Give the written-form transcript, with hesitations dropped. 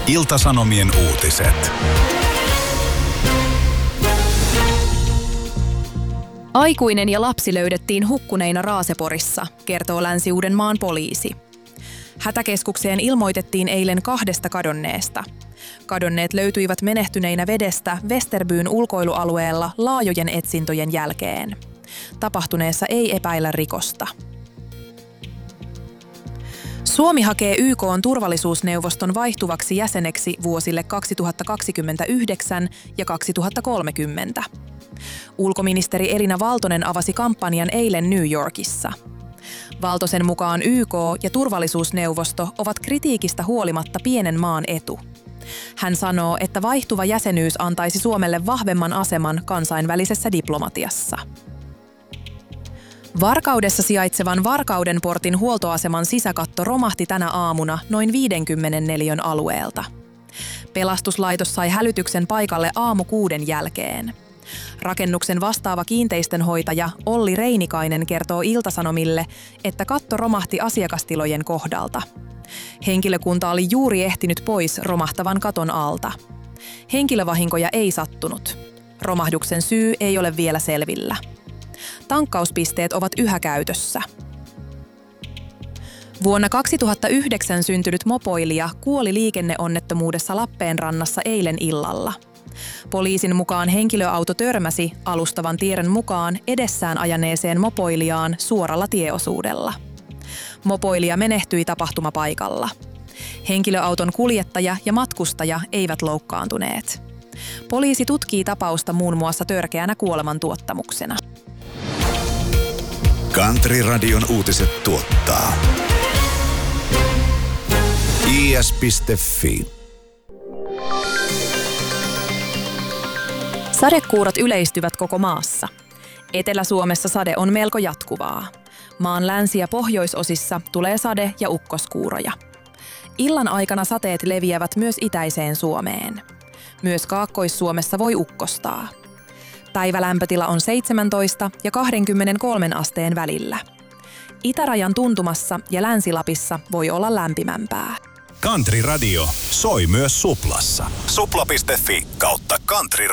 Ilta-Sanomien uutiset. Aikuinen ja lapsi löydettiin hukkuneina Raaseporissa, kertoo Länsi-Uudenmaan poliisi. Hätäkeskukseen ilmoitettiin eilen 2 kadonneesta. Kadonneet löytyivät menehtyneinä vedestä Vesterbyn ulkoilualueella laajojen etsintöjen jälkeen. Tapahtuneessa ei epäillä rikosta. Suomi hakee YK:n turvallisuusneuvoston vaihtuvaksi jäseneksi vuosille 2029 ja 2030. Ulkoministeri Elina Valtonen avasi kampanjan eilen New Yorkissa. Valtosen mukaan YK ja turvallisuusneuvosto ovat kritiikistä huolimatta pienen maan etu. Hän sanoo, että vaihtuva jäsenyys antaisi Suomelle vahvemman aseman kansainvälisessä diplomatiassa. Varkaudessa sijaitsevan Varkaudenportin huoltoaseman sisäkatto romahti tänä aamuna noin 50 neliön alueelta. Pelastuslaitos sai hälytyksen paikalle aamu 6 jälkeen. Rakennuksen vastaava kiinteistönhoitaja Olli Reinikainen kertoo Ilta-Sanomille, että katto romahti asiakastilojen kohdalta. Henkilökunta oli juuri ehtinyt pois romahtavan katon alta. Henkilövahinkoja ei sattunut. Romahduksen syy ei ole vielä selvillä. Tankkauspisteet ovat yhä käytössä. Vuonna 2009 syntynyt mopoilija kuoli liikenneonnettomuudessa Lappeenrannassa eilen illalla. Poliisin mukaan henkilöauto törmäsi alustavan tiedon mukaan edessään ajaneeseen mopoilijaan suoralla tieosuudella. Mopoilija menehtyi tapahtumapaikalla. Henkilöauton kuljettaja ja matkustaja eivät loukkaantuneet. Poliisi tutkii tapausta muun muassa törkeänä kuolemantuottamuksena. Country-radion uutiset tuottaa is.fi. Sadekuurot yleistyvät koko maassa. Etelä-Suomessa sade on melko jatkuvaa. Maan länsi- ja pohjoisosissa tulee sade- ja ukkoskuuroja. Illan aikana sateet leviävät myös itäiseen Suomeen. Myös Kaakkois-Suomessa voi ukkostaa. Päivälämpötila on 17 ja 23 asteen välillä. Itärajan tuntumassa ja Länsi-Lapissa voi olla lämpimämpää. Country Radio soi myös Suplassa. Supla.fi/countryradio.